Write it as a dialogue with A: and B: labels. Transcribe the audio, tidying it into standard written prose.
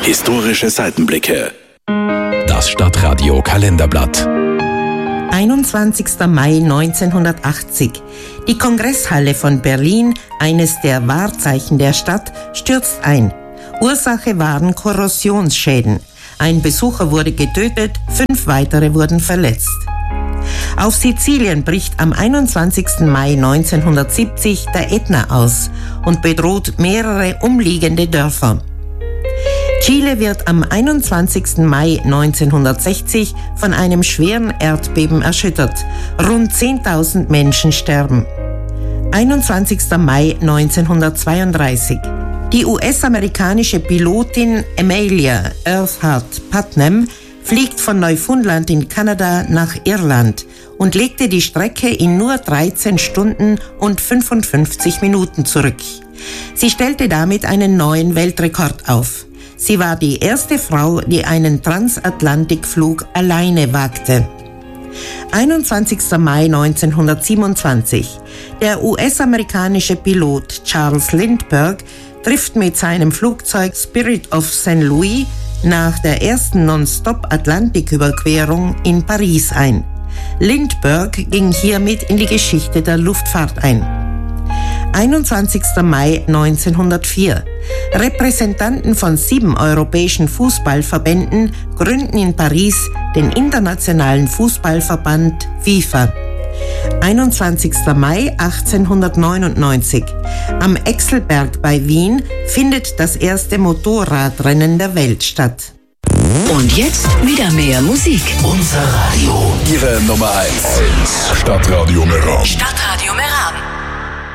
A: Historische Seitenblicke. Das Stadtradio Kalenderblatt.
B: 21. Mai 1980. Die Kongresshalle von Berlin, eines der Wahrzeichen der Stadt, stürzt ein. Ursache waren Korrosionsschäden. Ein Besucher wurde getötet, 5 weitere wurden verletzt. Auf Sizilien bricht am 21. Mai 1970 der Ätna aus und bedroht mehrere umliegende Dörfer. Chile wird am 21. Mai 1960 von einem schweren Erdbeben erschüttert. Rund 10.000 Menschen sterben. 21. Mai 1932. Die US-amerikanische Pilotin Amelia Earhart Putnam fliegt von Neufundland in Kanada nach Irland und legte die Strecke in nur 13 Stunden und 55 Minuten zurück. Sie stellte damit einen neuen Weltrekord auf. Sie war die erste Frau, die einen Transatlantikflug alleine wagte. 21. Mai 1927. Der US-amerikanische Pilot Charles Lindbergh trifft mit seinem Flugzeug Spirit of St. Louis nach der ersten Non-Stop-Atlantiküberquerung in Paris ein. Lindbergh ging hiermit in die Geschichte der Luftfahrt ein. 21. Mai 1904. Repräsentanten von 7 europäischen Fußballverbänden gründen in Paris den Internationalen Fußballverband FIFA. 21. Mai 1899. Am Exelberg bei Wien findet das erste Motorradrennen der Welt statt.
C: Und jetzt wieder mehr Musik.
A: Unser Radio. Ihre Nummer 1. Stadtradio Meran.
C: Stadtradio Meran.